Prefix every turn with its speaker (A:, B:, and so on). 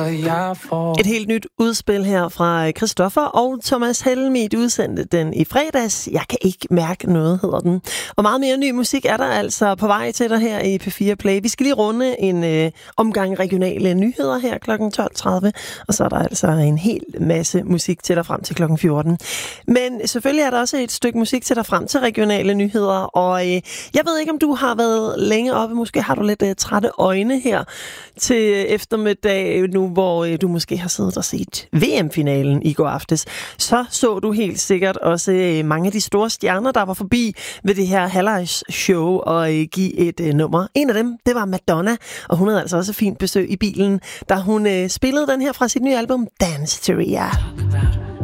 A: jeg får.
B: Et helt nyt udspil her fra Christoffer og Thomas Helmig udsendte den i fredags. Jeg kan ikke mærke noget, hedder den. Og meget mere ny musik er der altså på vej til dig her i P4 Play. Vi skal lige runde en omgang regionale nyheder her kl. 12.30. Og så er der altså en hel masse musik til dig frem til kl. 14. Men selvfølgelig er der også et stykke musik til dig frem til regionale nyheder. Og jeg ved ikke, om du har været længe oppe. Måske har du lidt trætte øjne her til eftermiddag nu, hvor du måske har siddet og set VM-finalen i går aftes. Så du helt sikkert også mange af de store stjerner, der var forbi ved det her halvlejs-show og give et nummer. En af dem, det var Madonna, og hun havde altså også fint besøg i bilen, da hun spillede den her fra sit nye album Dance Teria.